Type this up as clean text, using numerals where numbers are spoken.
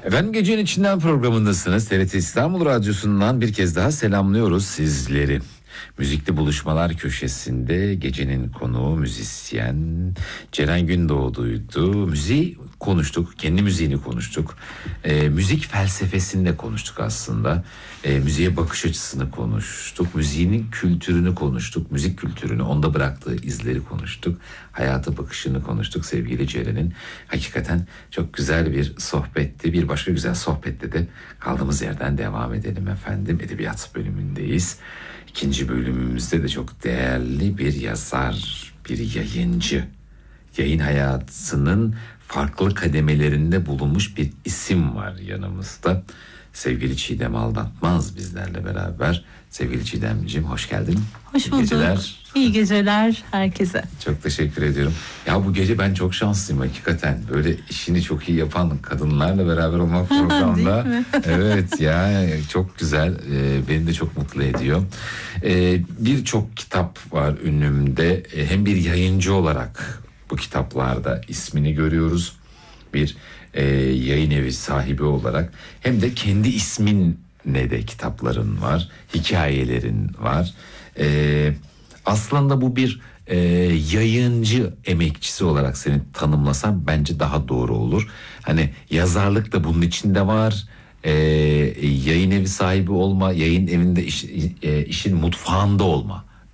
Efendim, Gecenin İçinden programındasınız. TRT İstanbul Radyosu'ndan bir kez daha selamlıyoruz sizleri. Müzikli Buluşmalar köşesinde gecenin konuğu müzisyen Ceren Gündoğdu'ydu. Müziği konuştuk, kendi müziğini konuştuk. Müzik felsefesini de konuştuk aslında. Müziğe bakış açısını konuştuk. Müziğin kültürünü konuştuk. Müzik kültürünü, onda bıraktığı izleri konuştuk. Hayata bakışını konuştuk sevgili Ceren'in. Hakikaten çok güzel bir sohbetti. Bir başka güzel sohbette de kaldığımız yerden devam edelim efendim. Edebiyat bölümündeyiz. İkinci bölümümüzde de çok değerli bir yazar, bir yayıncı, yayın hayatının farklı kademelerinde bulunmuş bir isim var yanımızda. Sevgili Çiğdem Aldatmaz bizlerle beraber. Sevgili Çiğdemciğim, hoş geldin. Hoş bulduk. İyi geceler. İyi geceler herkese. Çok teşekkür ediyorum. Ya bu gece ben çok şanslıyım hakikaten. Böyle işini çok iyi yapan kadınlarla beraber olmak programda. Evet ya, çok güzel. Beni de çok mutlu ediyor. Birçok kitap var önümde. Hem bir yayıncı olarak bu kitaplarda ismini görüyoruz. Bir yayın evi sahibi olarak, hem de kendi isminle de kitapların var, hikayelerin var. Aslında bu bir yayıncı emekçisi olarak seni tanımlasam bence daha doğru olur. Hani yazarlık da bunun içinde var. Yayın evi sahibi olma, yayın evinde işin mutfağında olma.